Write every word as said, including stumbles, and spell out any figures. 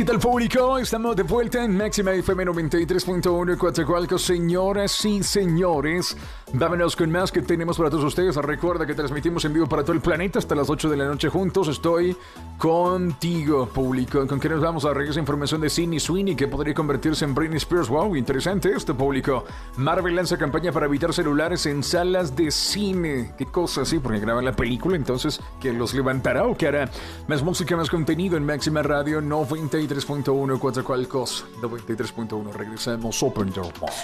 ¿qué tal, público? Estamos de vuelta en Máxima F M noventa y tres punto uno Coatzacoalcos. Señoras y señores, vámonos con más que tenemos para todos ustedes. Recuerda que transmitimos en vivo para todo el planeta hasta las ocho de la noche juntos. Estoy contigo, público. ¿Con qué nos vamos? A regresar información de Sydney Sweeney, que podría convertirse en Britney Spears. Wow, interesante esto, público. Marvel lanza campaña para evitar celulares en salas de cine. ¿Qué cosa? Sí, porque graban la película, entonces, ¿que los levantará o qué hará? Más música, más contenido en Máxima Radio noventa y tres punto uno Coatzacoalcos. noventa y tres punto uno. Regresamos. Open Door.